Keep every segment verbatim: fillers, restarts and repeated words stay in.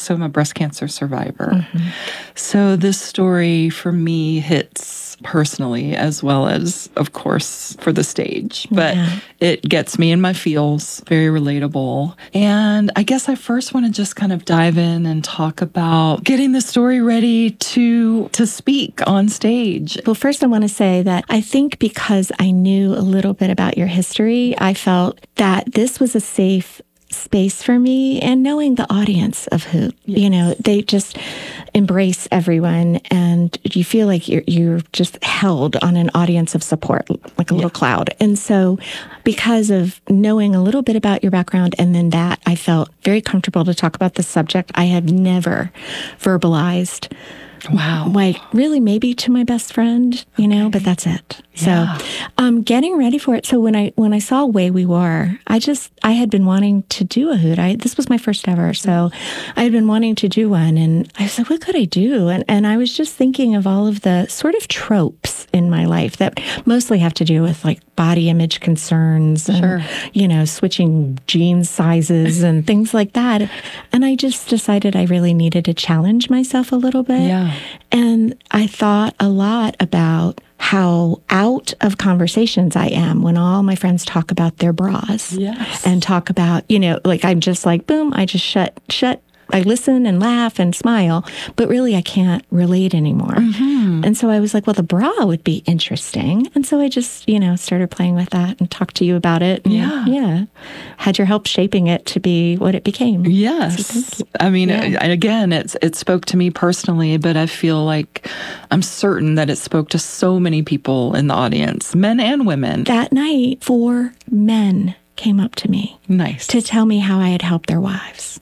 also am a breast cancer survivor. Mm-hmm. So this story for me hits personally as well as, of course, for the stage. But Yeah. it gets me in my feels, very relatable. And I guess I first want to just kind of dive in and talk about getting the story ready to to speak on stage. Well, first I want to say that I think because I knew a little bit about your history, I felt that this was a safe space for me, and knowing the audience of Hoot, Yes. you know, they just embrace everyone, and you feel like you're you're just held on an audience of support, like a little Yeah. cloud. And so, because of knowing a little bit about your background, and then that, I felt very comfortable to talk about the subject. I have never verbalized. Wow. Like, really, maybe to my best friend, you know, but that's it. Yeah. So, um, getting ready for it. So when I when I saw Way We Were, I just I had been wanting to do a Hoot. I this was my first ever, so I had been wanting to do one, and I said, what could I do? And and I was just thinking of all of the sort of tropes in my life that mostly have to do with like body image concerns, and Sure. you know, switching jean sizes and things like that. And I just decided I really needed to challenge myself a little bit. Yeah. And I thought a lot about how out of conversations I am when all my friends talk about their bras. Yes. And talk about, you know, like I'm just like, boom, I just shut, shut. I listen and laugh and smile, but really I can't relate anymore. Mm-hmm. And so I was like, well, the bra would be interesting. And so I just, you know, started playing with that and talked to you about it. And, Yeah. Yeah. Had your help shaping it to be what it became. Yes. I mean, Yeah. uh, again, it's it spoke to me personally, but I feel like I'm certain that it spoke to so many people in the audience, men and women. That night, four men came up to me Nice. to tell me how I had helped their wives.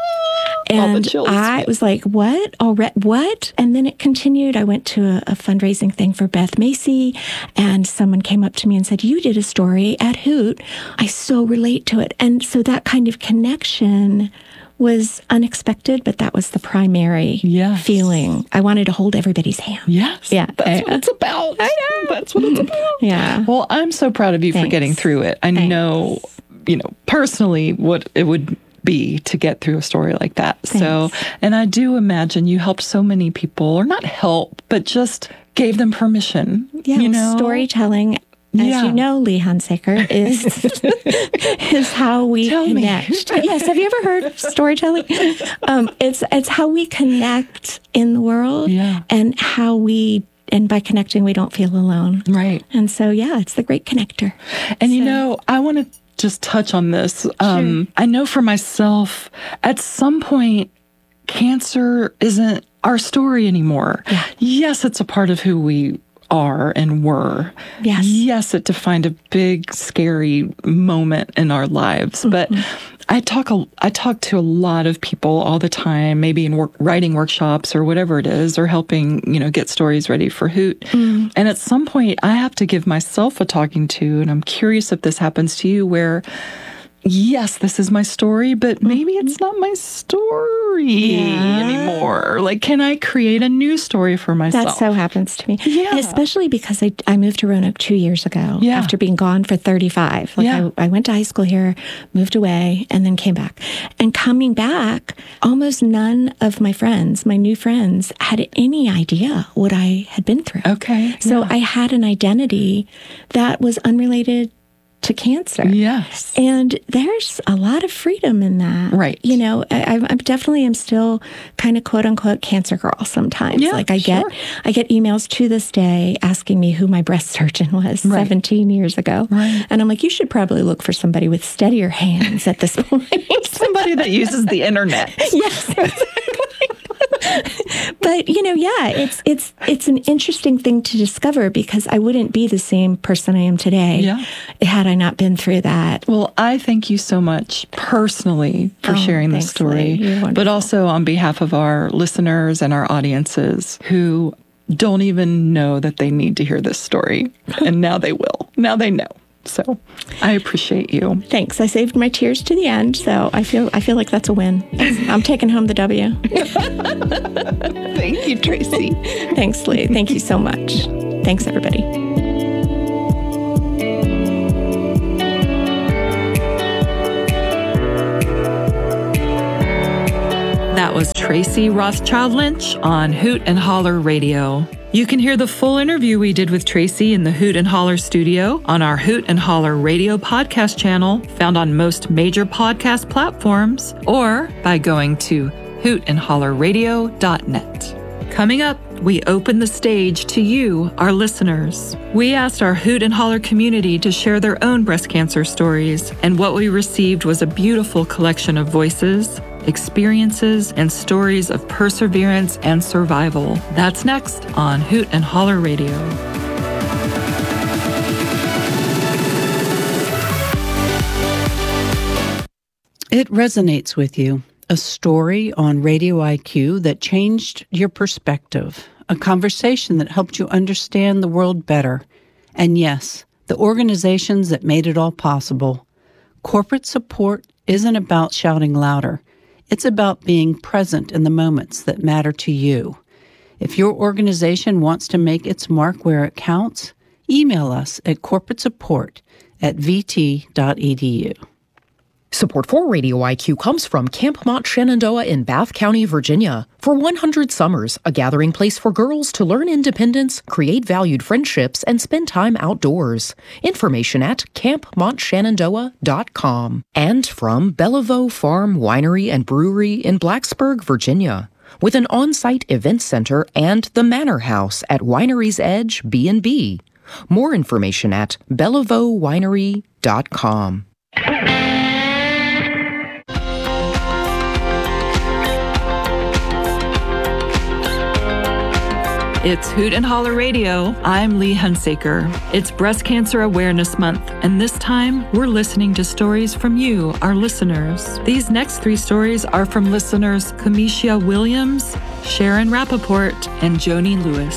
All the And chills. I was like, what? Already? What? And then it continued. I went to a, a fundraising thing for Beth Macy, and someone came up to me and said, you did a story at Hoot. I so relate to it. And so that kind of connection was unexpected, but that was the primary Yes. feeling. I wanted to hold everybody's hand. Yes. Yeah. That's what it's about. I know. That's what it's about. Yeah. Well, I'm so proud of you for Thanks. getting through it. I Thanks. know, you know, personally what it would be to get through a story like that. So, Thanks. and I do imagine you helped so many people, or not help, but just gave them permission. Yeah, you well, know, storytelling, as Yeah. you know, Lee Hunsaker, is is how we Tell me. connect. Yes, have you ever heard of storytelling? Um, it's it's how we connect in the world, Yeah. and how we and by connecting we don't feel alone. Right. And so, yeah, it's the great connector. And you So- know, I want to just touch on this. Um, I know for myself, at some point, cancer isn't our story anymore. Yeah. Yes, it's a part of who we are and were. Yes. Yes, it defined a big, scary moment in our lives. But I talk a, I talk to a lot of people all the time, maybe in work, writing workshops or whatever it is, or helping, you know, get stories ready for Hoot. And at some point, I have to give myself a talking to, and I'm curious if this happens to you, where yes, this is my story, but maybe it's not my story Yeah. anymore. Like, can I create a new story for myself? That so happens to me. Yeah. And especially because I, I moved to Roanoke two years ago Yeah. after being gone for thirty-five. Like Yeah. I, I went to high school here, moved away, and then came back. And coming back, almost none of my friends, my new friends, had any idea what I had been through. Okay. So yeah. I had an identity that was unrelated to cancer. Yes. And there's a lot of freedom in that. Right. You know, I, I definitely am still kind of quote unquote cancer girl sometimes. Yeah, like I get, sure. I get emails to this day asking me who my breast surgeon was Right. seventeen years ago. Right. And I'm like, you should probably look for somebody with steadier hands at this point. Somebody that uses the internet. Yes, exactly. But you know, yeah, it's it's it's an interesting thing to discover, because I wouldn't be the same person I am today Yeah. had I not been through that. Well, I thank you so much personally for Oh, sharing this thanks, story, Lee. You're but wonderful. also on behalf of our listeners and our audiences who don't even know that they need to hear this story. And now they will. Now they know. So I appreciate you. Thanks. I saved my tears to the end, so I feel I feel like that's a win. I'm taking home the W. Thank you, Tracy. Thanks, Lee. Thank you so much. Thanks, everybody. That That was Tracy Rothschild Lynch on Hoot and Holler Radio. You can hear the full interview we did with Tracy in the Hoot and Holler studio on our Hoot and Holler Radio podcast channel, found on most major podcast platforms, or by going to hoot and holler radio dot net. Coming up, we open the stage to you, our listeners. We asked our Hoot and Holler community to share their own breast cancer stories, and what we received was a beautiful collection of voices, experiences, and stories of perseverance and survival. That's next on Hoot and Holler Radio. It resonates with you. A story on Radio I Q that changed your perspective. A conversation that helped you understand the world better. And yes, the organizations that made it all possible. Corporate support isn't about shouting louder. It's about being present in the moments that matter to you. If your organization wants to make its mark where it counts, email us at corporate support at v t dot e d u. Support for Radio I Q comes from Camp Mont Shenandoah in Bath County, Virginia. For one hundred summers, a gathering place for girls to learn independence, create valued friendships, and spend time outdoors. Information at camp mont shenandoah dot com. And from Bellevue Farm Winery and Brewery in Blacksburg, Virginia. With an on-site event center and the Manor House at Winery's Edge B and B. More information at bellevue winery dot com. It's Hoot and Holler Radio. I'm Lee Hunsaker. It's Breast Cancer Awareness Month, and this time we're listening to stories from you, our listeners. These next three stories are from listeners Kamisha Williams, Sharon Rappaport, and Joni Lewis.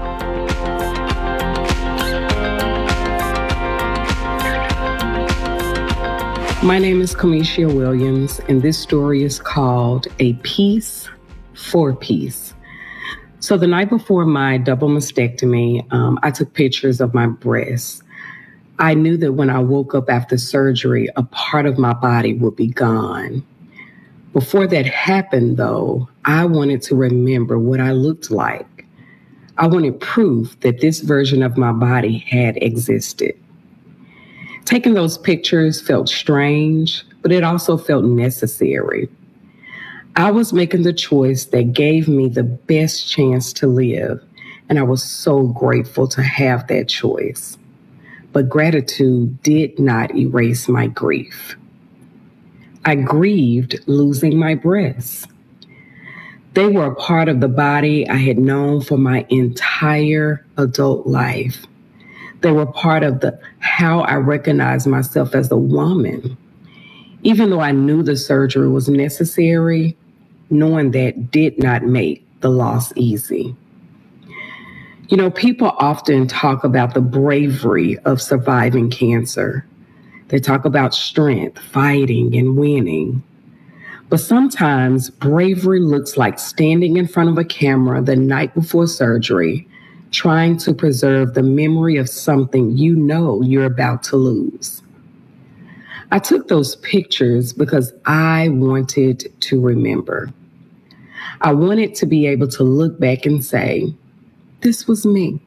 My name is Kamisha Williams, and this story is called A Piece for Peace. So the night before my double mastectomy, um, I took pictures of my breasts. I knew that when I woke up after surgery, a part of my body would be gone. Before that happened, though, I wanted to remember what I looked like. I wanted proof that this version of my body had existed. Taking those pictures felt strange, but it also felt necessary. I was making the choice that gave me the best chance to live, and I was so grateful to have that choice. But gratitude did not erase my grief. I grieved losing my breasts. They were a part of the body I had known for my entire adult life. They were part of the how I recognized myself as a woman. Even though I knew the surgery was necessary, knowing that did not make the loss easy. You know, people often talk about the bravery of surviving cancer. They talk about strength, fighting, and winning. But sometimes bravery looks like standing in front of a camera the night before surgery, trying to preserve the memory of something you know you're about to lose. I took those pictures because I wanted to remember. I wanted to be able to look back and say, this was me.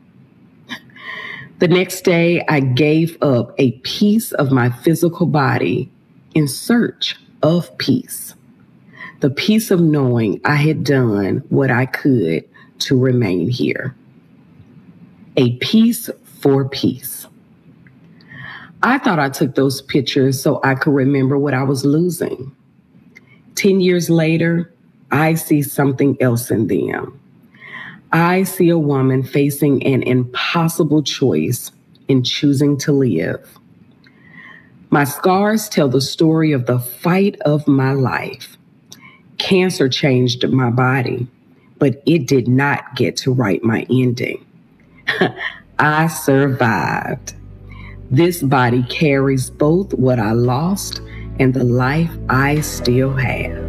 The next day, I gave up a piece of my physical body in search of peace. The peace of knowing I had done what I could to remain here. A piece for peace. I thought I took those pictures so I could remember what I was losing. Ten years later, I see something else in them. I see a woman facing an impossible choice in choosing to live. My scars tell the story of the fight of my life. Cancer changed my body, but it did not get to write my ending. I survived. This body carries both what I lost and the life I still have.